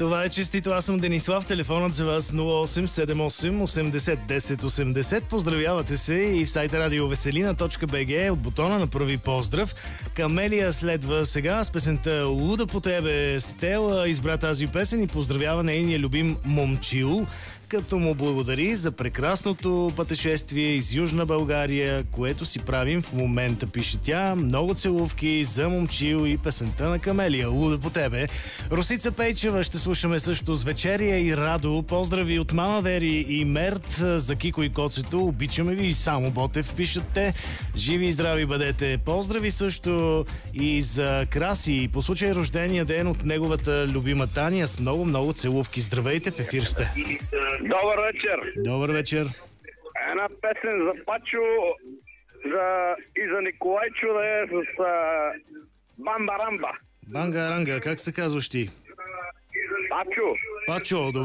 Това е честито. Аз съм Денислав. Телефонът за вас 0878 80 10 80. Поздравявате се и в сайта радиовеселина.bg от бутона на първи поздрав. Камелия следва сега с песента "Луда по тебе". Стела избра тази песен и поздравява нейния любим Момчил, като му благодари за прекрасното пътешествие из Южна България, което си правим в момента, пише тя. Много целувки за Момчил и песента на Камелия "Луда по тебе". Росица Пейчева ще слушаме също с вечерия и Радо. Поздрави от мама Вери и Мерт за Кико и Коцето. Обичаме ви, само Ботев, пишат те. Живи и здрави бъдете. Поздрави също и за Краси по случай рождения ден от неговата любима Таня с много целувки. Здравейте, в ефир сте. Добър вечер! Добър вечер! Една песен за Пачо и за Николайчо да е с Бамба Рамба. Банга Ранга, как се казваш ти? Пачо! Пачо, добре.